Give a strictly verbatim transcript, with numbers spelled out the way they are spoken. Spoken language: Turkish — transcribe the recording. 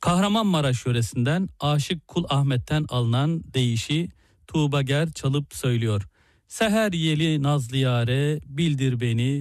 Kahramanmaraş yöresinden Aşık Kul Ahmet'ten alınan deyişi Tuğba Ger çalıp söylüyor. Seher yeli nazlı yare bildir beni